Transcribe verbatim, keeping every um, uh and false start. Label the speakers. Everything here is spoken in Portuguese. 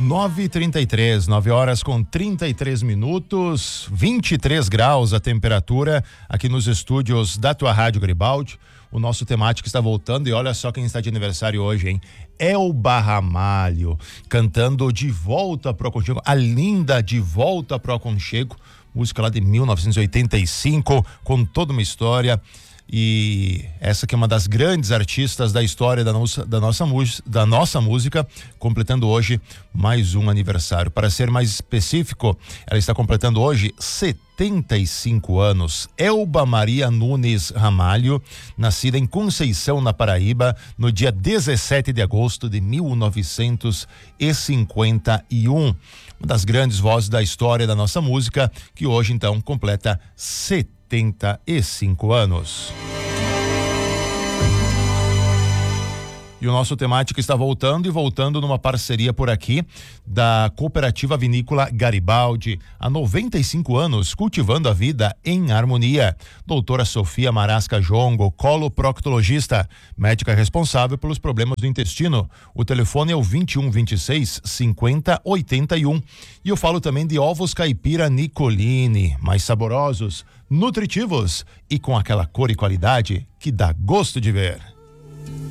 Speaker 1: nove e trinta e três, nove horas com trinta e três minutos, vinte e três graus a temperatura aqui nos estúdios da tua Rádio Garibaldi. O nosso temático está voltando e olha só quem está de aniversário hoje, hein? Elba Ramalho, cantando De Volta pro Aconchego, a linda De Volta pro Aconchego, música lá de mil novecentos e oitenta e cinco, com toda uma história. E essa que é uma das grandes artistas da história da nossa, da nossa, da nossa música, completando hoje mais um aniversário. Para ser mais específico, ela está completando hoje setenta e cinco anos. Elba Maria Nunes Ramalho, nascida em Conceição, na Paraíba, no dia dezessete de agosto de mil novecentos e cinquenta e um. Uma das grandes vozes da história da nossa música, que hoje então completa setenta e cinco anos. E o nosso temático está voltando e voltando numa parceria por aqui da Cooperativa Vinícola Garibaldi. Há noventa e cinco anos, cultivando a vida em harmonia. Doutora Sofia Marasca Jongo, coloproctologista, médica responsável pelos problemas do intestino. O telefone é o vinte e um, vinte e seis, cinquenta, oitenta e um. E eu falo também de ovos caipira Nicolini, mais saborosos, nutritivos e com aquela cor e qualidade que dá gosto de ver.